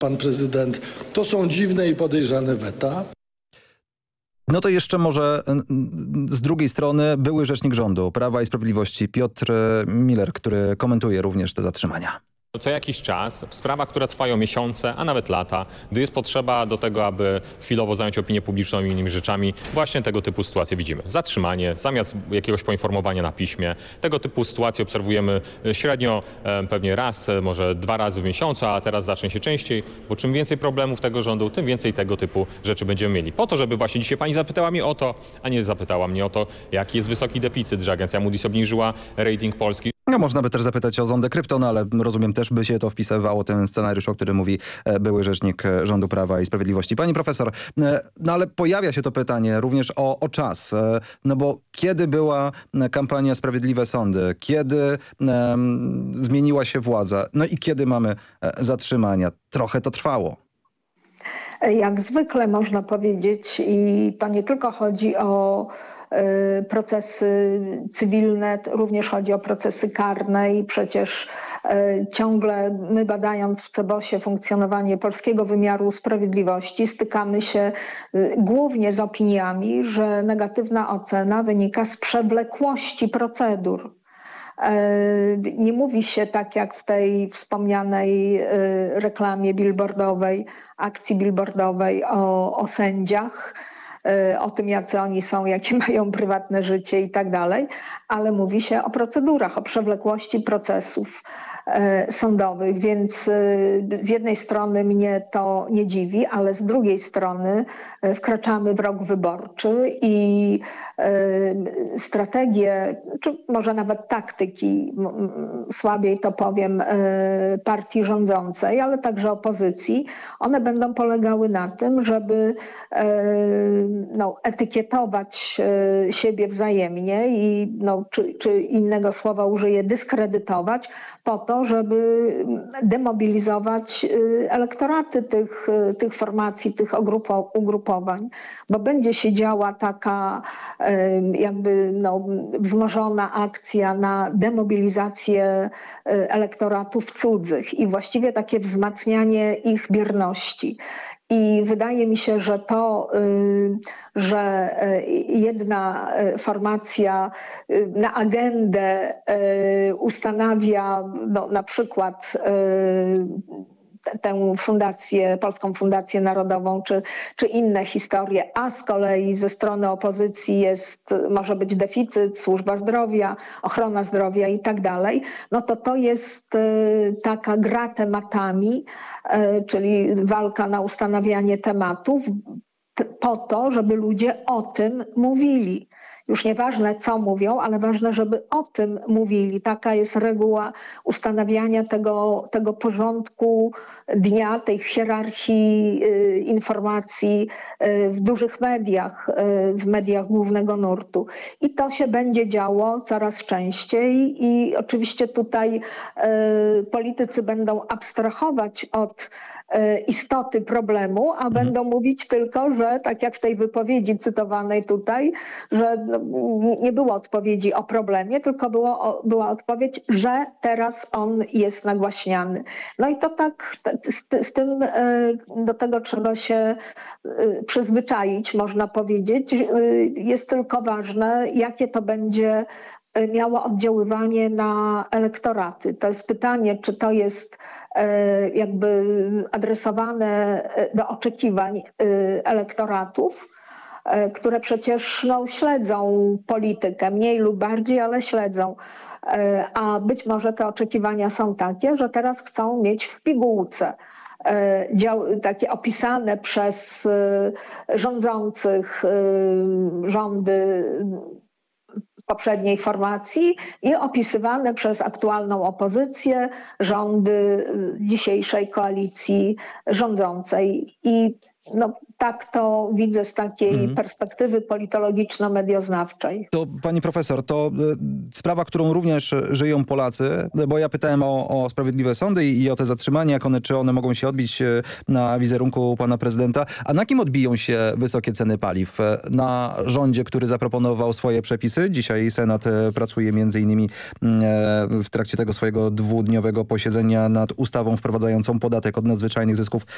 pan prezydent. To są dziwne i podejrzane weta. No to jeszcze może z drugiej strony były rzecznik rządu Prawa i Sprawiedliwości Piotr Miller, który komentuje również te zatrzymania. Co jakiś czas w sprawach, które trwają miesiące, a nawet lata, gdy jest potrzeba do tego, aby chwilowo zająć opinię publiczną i innymi rzeczami, właśnie tego typu sytuacje widzimy. Zatrzymanie zamiast jakiegoś poinformowania na piśmie. Tego typu sytuacje obserwujemy średnio pewnie raz, może 2 razy w miesiącu, a teraz zacznie się częściej, bo czym więcej problemów tego rządu, tym więcej tego typu rzeczy będziemy mieli. Po to, żeby właśnie dzisiaj pani zapytała mnie o to, a nie zapytała mnie o to, jaki jest wysoki deficyt, że agencja Moody's obniżyła rating Polski. No można by też zapytać o zondę krypto, no ale rozumiem też by się to wpisywało, ten scenariusz, o którym mówi były rzecznik rządu Prawa i Sprawiedliwości. Pani profesor, no ale pojawia się to pytanie również o czas, no bo kiedy była kampania Sprawiedliwe Sądy, kiedy zmieniła się władza, no i kiedy mamy zatrzymania? Trochę to trwało. Jak zwykle można powiedzieć, i to nie tylko chodzi o procesy cywilne, również chodzi o procesy karne i przecież ciągle my, badając w CBOS-ie funkcjonowanie polskiego wymiaru sprawiedliwości, stykamy się głównie z opiniami, że negatywna ocena wynika z przewlekłości procedur. Nie mówi się tak jak w tej wspomnianej reklamie billboardowej, akcji billboardowej o sędziach, o tym, jacy oni są, jakie mają prywatne życie i tak dalej, ale mówi się o procedurach, o przewlekłości procesów sądowych, więc z jednej strony mnie to nie dziwi, ale z drugiej strony wkraczamy w rok wyborczy i strategie, czy może nawet taktyki, słabiej to powiem, partii rządzącej, ale także opozycji, one będą polegały na tym, żeby etykietować siebie wzajemnie i czy innego słowa użyję, dyskredytować po to, żeby demobilizować elektoraty tych formacji, tych ugrupowań, bo będzie się działa taka jakby wzmożona akcja na demobilizację elektoratów cudzych i właściwie takie wzmacnianie ich bierności. I wydaje mi się, że to, że jedna formacja na agendę ustanawia na przykład tę fundację, Polską Fundację Narodową, czy inne historie, a z kolei ze strony opozycji może być deficyt, służba zdrowia, ochrona zdrowia i tak dalej, no to jest taka gra tematami, czyli walka na ustanawianie tematów po to, żeby ludzie o tym mówili. Już nieważne, co mówią, ale ważne, żeby o tym mówili. Taka jest reguła ustanawiania tego porządku dnia, tej hierarchii informacji w dużych mediach, w mediach głównego nurtu. I to się będzie działo coraz częściej i oczywiście tutaj politycy będą abstrahować od istoty problemu, a będą mówić tylko, że tak jak w tej wypowiedzi cytowanej tutaj, że nie było odpowiedzi o problemie, tylko była odpowiedź, że teraz on jest nagłaśniany. No i to tak, z tym do tego trzeba się przyzwyczaić, można powiedzieć. Jest tylko ważne, jakie to będzie miało oddziaływanie na elektoraty. To jest pytanie, czy to jest jakby adresowane do oczekiwań elektoratów, które przecież śledzą politykę, mniej lub bardziej, ale śledzą. A być może te oczekiwania są takie, że teraz chcą mieć w pigułce takie opisane przez rządzących rządy poprzedniej formacji i opisywane przez aktualną opozycję, rządy dzisiejszej koalicji rządzącej. I tak to widzę z takiej perspektywy politologiczno-medioznawczej. To pani profesor, to sprawa, którą również żyją Polacy, bo ja pytałem o Sprawiedliwe Sądy i o te zatrzymania, czy one mogą się odbić na wizerunku pana prezydenta. A na kim odbiją się wysokie ceny paliw? Na rządzie, który zaproponował swoje przepisy. Dzisiaj Senat pracuje między innymi w trakcie tego swojego 2-dniowego posiedzenia nad ustawą wprowadzającą podatek od nadzwyczajnych zysków